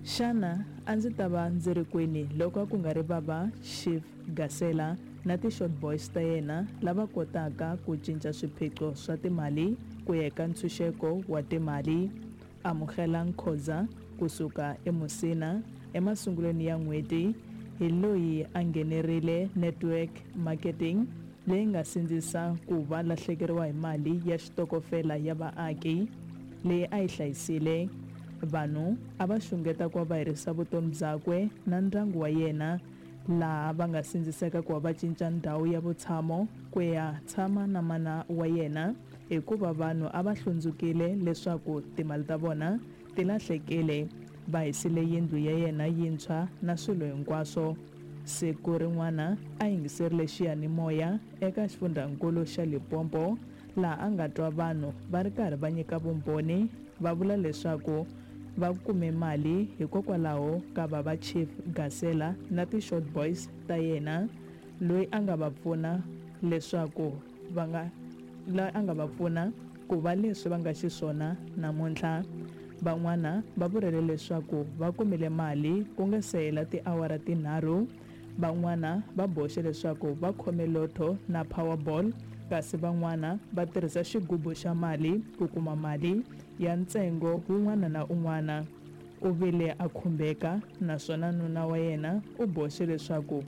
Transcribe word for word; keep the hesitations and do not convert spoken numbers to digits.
Xana a ndzi ta va ndzi ri kwini loko ku nga ri Baba Chief Gasela na ti-short boys ta yena lava kotaka ku cinca swiphiqo swa timali ku ya eka ntshunxeko wa timali? Amukela Nkhoza kusuka eMusina emasungulweni ya n'hweti hi loyi a nghenerile network marketing leyi nga sindzisa ku va lahlekeriwa hi mali ya xitokofela ya vaaki leyi a yi hlayisile. Vanhu a va xungeta ku va va herisa vutomi byakwe na ndyangu wa yena, laha va nga sindziseka ku va va cinca ndhawu ya vutshamo ku ya tshama na mana wa yena hikuva vanhu a va hlundzukile leswaku timali ta vona ti lahlekile. Va hisile yindlu ya yena yintshwa na swilo hinkwaswo. Siku rin'wana a yingiserile xiyanimoya eka xifundzankulu xa Limpopo, laha a nga twa vanhu va ri karhi va nyika vumbhoni va vula leswaku va kume mali hikokwalaho ka Baba Chief Gasela na ti-short boys ta yena, loyi a nga va pfuna leswaku va nga la a nga va pfuna ku va leswi va nga xiswona namuntlha. Van'wana va vurile leswaku va kumile mali ku nga se hela tiawara tinharhu. Van'wana va boxe leswaku va khome lotto na Powerball, kasi van'wana va tirhisa xigubu xa mali ku kuma mali ya ntsengo wun'wana na un'wana. U vile a khumbeka naswona nuna wa yena u boxe leswaku